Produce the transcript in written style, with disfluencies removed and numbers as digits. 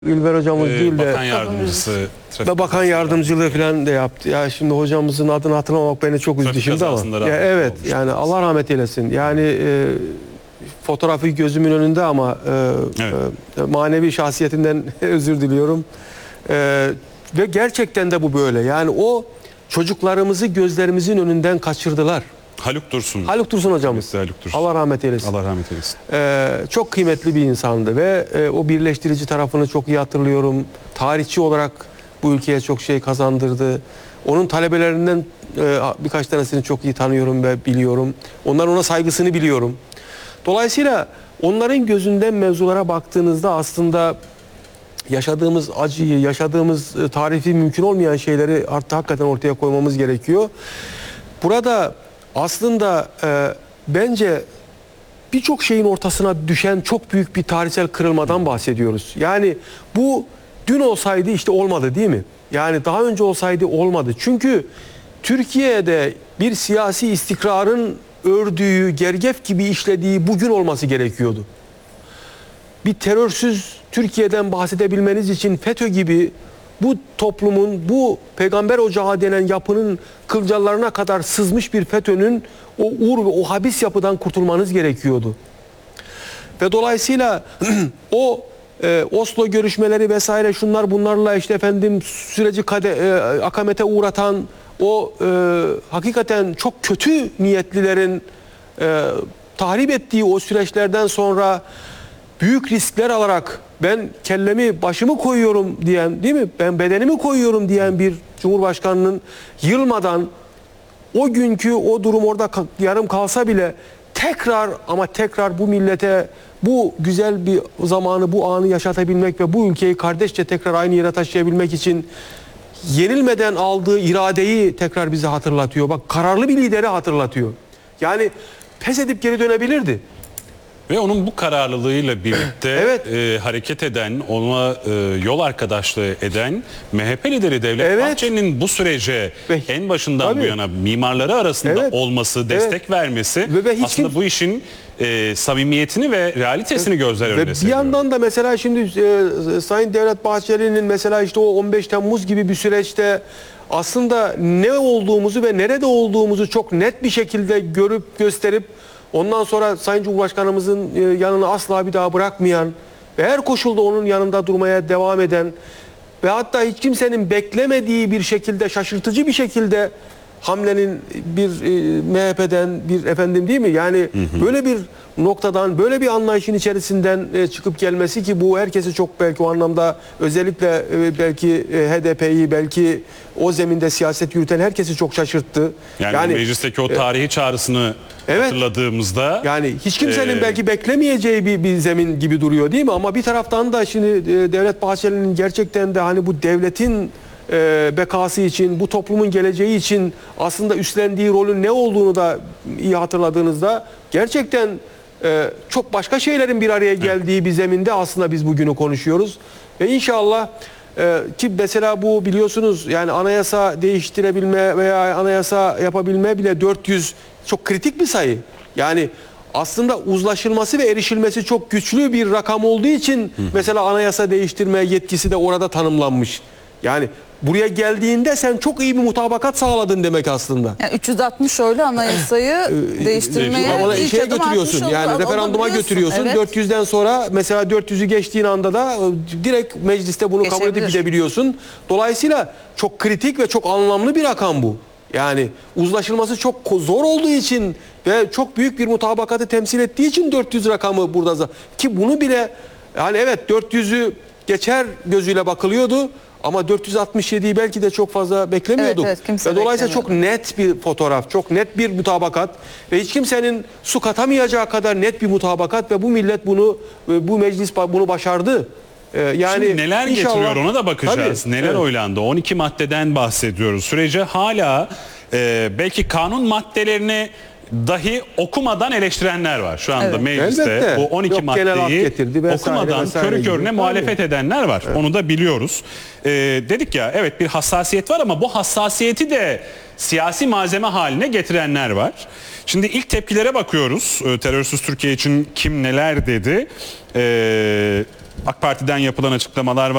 İlber hocamız değil de bakan yardımcısı, ve bakan yardımcılığı falan da yaptı. Ya şimdi hocamızın adını hatırlamamak beni çok üzdü şimdi ama. Ya evet olmuş. yani Allah rahmet eylesin. Yani fotoğrafı gözümün önünde ama manevi şahsiyetinden özür diliyorum. Ve gerçekten de bu böyle. Yani o çocuklarımızı gözlerimizin önünden kaçırdılar. Haluk Dursun. Haluk Dursun hocamız. Evet, Haluk Dursun. Allah rahmet eylesin. Allah rahmet eylesin. Çok kıymetli bir insandı ve o birleştirici tarafını çok iyi hatırlıyorum. Tarihçi olarak bu ülkeye çok şey kazandırdı. Onun talebelerinden birkaç tanesini çok iyi tanıyorum ve biliyorum. Onların ona saygısını biliyorum. Dolayısıyla onların gözünden mevzulara baktığınızda aslında yaşadığımız acıyı, yaşadığımız tarifi mümkün olmayan şeyleri artık hakikaten ortaya koymamız gerekiyor. Burada aslında bence birçok şeyin ortasına düşen çok büyük bir tarihsel kırılmadan bahsediyoruz. Yani bu dün olsaydı işte olmadı değil mi? Yani daha önce olsaydı olmadı. Çünkü Türkiye'de bir siyasi istikrarın ördüğü, gergef gibi işlediği bugün olması gerekiyordu. Bir terörsüz Türkiye'den bahsedebilmeniz için FETÖ gibi bu toplumun, bu peygamber ocağı denen yapının kılcallarına kadar sızmış bir FETÖ'nün o ur ve o habis yapıdan kurtulmanız gerekiyordu. Ve dolayısıyla o Oslo görüşmeleri vesaire şunlar bunlarla işte efendim süreci akamete uğratan o hakikaten çok kötü niyetlilerin tahrip ettiği o süreçlerden sonra büyük riskler alarak ben kellemi başımı koyuyorum diyen, değil mi? Ben bedenimi koyuyorum diyen bir Cumhurbaşkanının yılmadan o günkü o durum orada yarım kalsa bile tekrar bu millete bu güzel bir zamanı, bu anı yaşatabilmek ve bu ülkeyi kardeşçe tekrar aynı yere taşıyabilmek için yenilmeden aldığı iradeyi tekrar bize hatırlatıyor. Bak, kararlı bir lideri hatırlatıyor. Yani pes edip geri dönebilirdi. Ve onun bu kararlılığıyla birlikte Evet. hareket eden, ona yol arkadaşlığı eden MHP lideri Devlet Bahçeli'nin bu sürece en başından bu yana mimarları arasında olması, destek vermesi ve aslında bu işin samimiyetini ve realitesini gözler önüne seriyor. Bir seriyor. yandan da mesela şimdi Sayın Devlet Bahçeli'nin mesela işte o 15 Temmuz gibi bir süreçte aslında ne olduğumuzu ve nerede olduğumuzu çok net bir şekilde görüp gösterip ondan sonra Sayın Cumhurbaşkanımızın yanını asla bir daha bırakmayan ve her koşulda onun yanında durmaya devam eden ve hatta hiç kimsenin beklemediği bir şekilde, şaşırtıcı bir şekilde hamlenin bir MHP'den bir efendim değil mi? Yani böyle bir noktadan, böyle bir anlayışın içerisinden çıkıp gelmesi ki bu herkesi çok belki o anlamda özellikle belki HDP'yi belki o zeminde siyaset yürüten herkesi çok şaşırttı. Yani meclisteki o tarihi çağrısını hatırladığımızda yani hiç kimsenin belki beklemeyeceği bir zemin gibi duruyor değil mi? Ama bir taraftan da şimdi Devlet Bahçeli'nin gerçekten de hani bu devletin bekası için, bu toplumun geleceği için aslında üstlendiği rolün ne olduğunu da iyi hatırladığınızda gerçekten çok başka şeylerin bir araya geldiği bir zeminde aslında biz bugünü konuşuyoruz. Ve inşallah ki mesela bu biliyorsunuz yani anayasa değiştirebilme veya anayasa yapabilme bile 400 çok kritik bir sayı. Yani aslında uzlaşılması ve erişilmesi çok güçlü bir rakam olduğu için mesela anayasa değiştirme yetkisi de orada tanımlanmış. Yani buraya geldiğinde sen çok iyi bir mutabakat sağladın demek aslında. Yani 360 öyle anayasayı değiştirmeye şeye götürüyorsun. Yani referanduma götürüyorsun. Evet. 400'den sonra mesela 400'ü geçtiğin anda da direkt mecliste bunu kabul edip gidebiliyorsun. Dolayısıyla çok kritik ve çok anlamlı bir rakam bu. Yani uzlaşılması çok zor olduğu için ve çok büyük bir mutabakatı temsil ettiği için 400 rakamı burada ki bunu bile yani evet 400'ü geçer gözüyle bakılıyordu. Ama 467'yi belki de çok fazla beklemiyorduk. Ve dolayısıyla çok net bir fotoğraf, çok net bir mutabakat ve hiç kimsenin su katamayacağı kadar net bir mutabakat ve bu millet bunu, bu meclis bunu başardı. Yani şimdi neler getiriyor ona da bakacağız. Tabii, neler oylandı? 12 maddeden bahsediyoruz. Sürece hala belki kanun maddelerini dahi okumadan eleştirenler var. Şu anda mecliste elbette. bu 12 maddeyi okumadan körü körüne muhalefet edenler var. Evet. Onu da biliyoruz. Dedik ya evet bir hassasiyet var ama bu hassasiyeti de siyasi malzeme haline getirenler var. Şimdi ilk tepkilere bakıyoruz. Terörsüz Türkiye için kim neler dedi? AK Parti'den yapılan açıklamalar var.